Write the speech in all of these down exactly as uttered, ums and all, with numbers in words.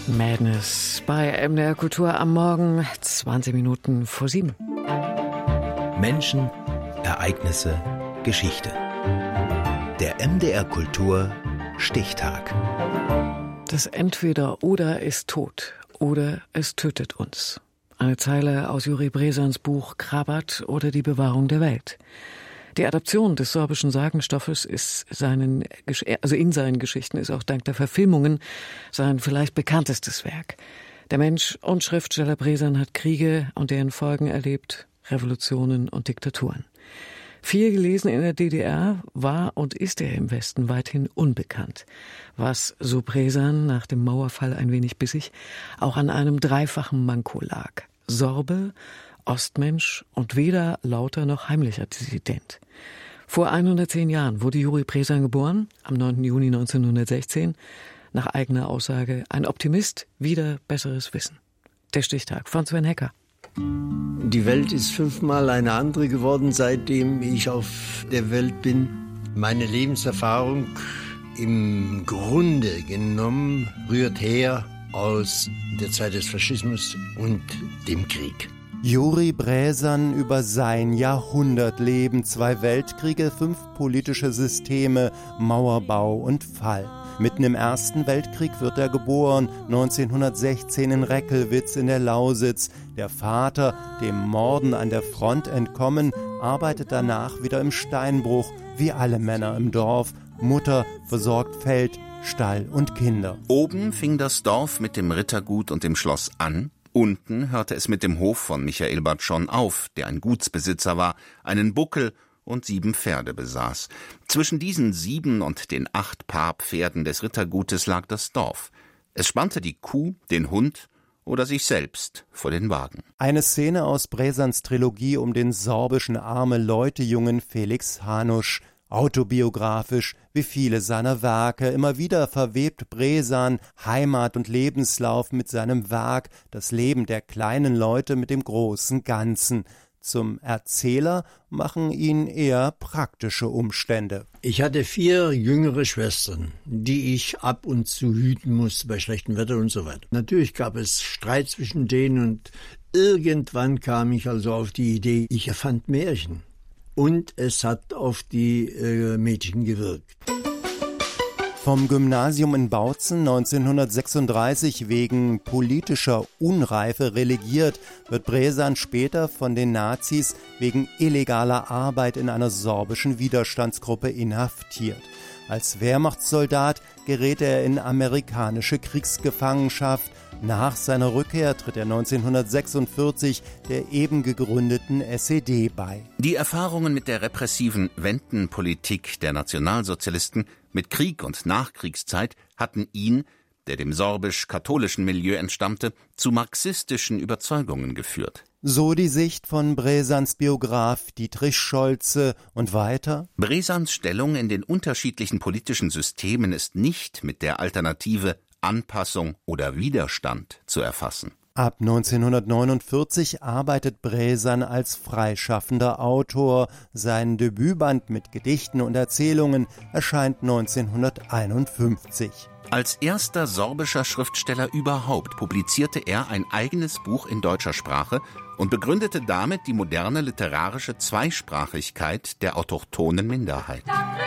Madness bei M D R Kultur am Morgen, zwanzig Minuten vor sieben. Menschen, Ereignisse, Geschichte. Der M D R Kultur Stichtag. Das Entweder-Oder ist tot oder es tötet uns. Eine Zeile aus Juri Brezans Buch Krabat oder die Bewahrung der Welt. Die Adaption des sorbischen Sagenstoffes ist seinen, also in seinen Geschichten ist auch dank der Verfilmungen sein vielleicht bekanntestes Werk. Der Mensch und Schriftsteller Brezan hat Kriege und deren Folgen erlebt, Revolutionen und Diktaturen. Viel gelesen in der D D R, war und ist er im Westen weithin unbekannt. Was, so Brezan, nach dem Mauerfall ein wenig bissig, auch an einem dreifachen Manko lag. Sorbe, Ostmensch und weder lauter noch heimlicher Dissident. Vor hundertzehn Jahren wurde Juri Brezan geboren, am neunten Juni neunzehnhundertsechzehn. Nach eigener Aussage ein Optimist, wider besseres Wissen. Der Stichtag von Sven Hecker. Die Welt ist fünfmal eine andere geworden, seitdem ich auf der Welt bin. Meine Lebenserfahrung im Grunde genommen rührt her aus der Zeit des Faschismus und dem Krieg. Juri Brezan über sein Jahrhundertleben, zwei Weltkriege, fünf politische Systeme, Mauerbau und Fall. Mitten im Ersten Weltkrieg wird er geboren, neunzehnhundertsechzehn in Reckelwitz in der Lausitz. Der Vater, dem Morden an der Front entkommen, arbeitet danach wieder im Steinbruch, wie alle Männer im Dorf. Mutter versorgt Feld, Stall und Kinder. Oben fing das Dorf mit dem Rittergut und dem Schloss an. Unten hörte es mit dem Hof von Michael Batschon auf, der ein Gutsbesitzer war, einen Buckel und sieben Pferde besaß. Zwischen diesen sieben und den acht Paar Pferden des Rittergutes lag das Dorf. Es spannte die Kuh, den Hund oder sich selbst vor den Wagen. Eine Szene aus Brezans Trilogie um den sorbischen Arme-Leute-Jungen Felix Hanusch. Autobiografisch, wie viele seiner Werke, immer wieder verwebt Brezan Heimat und Lebenslauf mit seinem Werk, das Leben der kleinen Leute mit dem großen Ganzen. Zum Erzähler machen ihn eher praktische Umstände. Ich hatte vier jüngere Schwestern, die ich ab und zu hüten musste bei schlechtem Wetter und so weiter. Natürlich gab es Streit zwischen denen und irgendwann kam ich also auf die Idee, ich erfand Märchen. Und es hat auf die äh, Mädchen gewirkt. Vom Gymnasium in Bautzen neunzehnhundertsechsunddreißig wegen politischer Unreife relegiert, wird Brezan später von den Nazis wegen illegaler Arbeit in einer sorbischen Widerstandsgruppe inhaftiert. Als Wehrmachtssoldat gerät er in amerikanische Kriegsgefangenschaft. Nach seiner Rückkehr tritt er neunzehnhundertsechsundvierzig der eben gegründeten S E D bei. Die Erfahrungen mit der repressiven Wendenpolitik der Nationalsozialisten, mit Krieg und Nachkriegszeit hatten ihn, der dem sorbisch-katholischen Milieu entstammte, zu marxistischen Überzeugungen geführt. So die Sicht von Brezans Biograf Dietrich Scholze und weiter. Brezans Stellung in den unterschiedlichen politischen Systemen ist nicht mit der Alternative Anpassung oder Widerstand zu erfassen. Ab neunzehnhundertneunundvierzig arbeitet Brezan als freischaffender Autor. Sein Debütband mit Gedichten und Erzählungen erscheint neunzehnhunderteinundfünfzig. Als erster sorbischer Schriftsteller überhaupt publizierte er ein eigenes Buch in deutscher Sprache und begründete damit die moderne literarische Zweisprachigkeit der autochthonen Minderheit.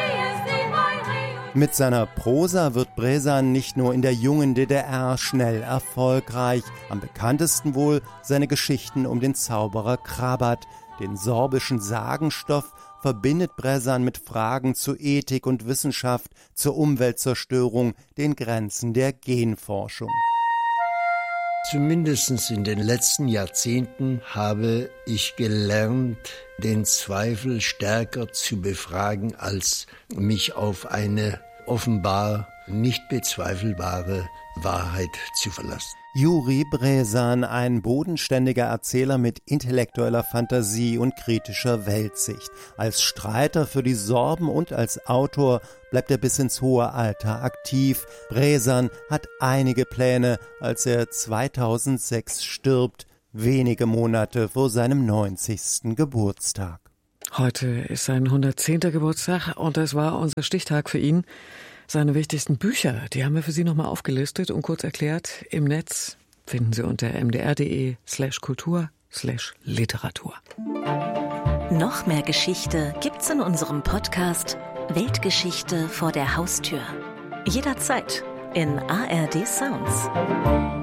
Mit seiner Prosa wird Brezan nicht nur in der jungen D D R schnell erfolgreich. Am bekanntesten wohl seine Geschichten um den Zauberer Krabat. Den sorbischen Sagenstoff verbindet Brezan mit Fragen zu Ethik und Wissenschaft, zur Umweltzerstörung, den Grenzen der Genforschung. Zumindest in den letzten Jahrzehnten habe ich gelernt, den Zweifel stärker zu befragen, als mich auf eine offenbar nicht bezweifelbare Wahrheit zu verlassen. Juri Brezan, ein bodenständiger Erzähler mit intellektueller Fantasie und kritischer Weltsicht. Als Streiter für die Sorben und als Autor bleibt er bis ins hohe Alter aktiv. Brezan hat einige Pläne, als er zweitausendsechs stirbt, wenige Monate vor seinem neunzigsten Geburtstag. Heute ist sein hundertzehnter Geburtstag und es war unser Stichtag für ihn. Seine wichtigsten Bücher, die haben wir für Sie nochmal aufgelistet und kurz erklärt. Im Netz finden Sie unter mdr.de slash kultur slash Literatur. Noch mehr Geschichte gibt's in unserem Podcast Weltgeschichte vor der Haustür. Jederzeit in A R D Sounds.